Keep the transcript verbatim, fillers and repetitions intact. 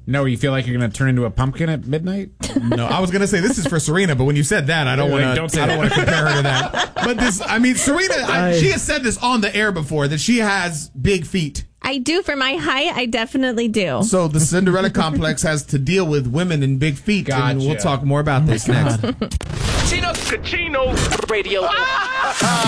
No, you feel like you're going to turn into a pumpkin at midnight? No, I was going to say this is for Serena, but when you said that, I don't Wait, want don't to. say I don't that. want to compare her to that. But this, I mean, Serena, I, I- she has said this on the air before that she has big feet. I do for my height. I definitely do. So the Cinderella complex has to deal with women and big feet, and we'll Gotcha. talk more about this next. Kachino Radio.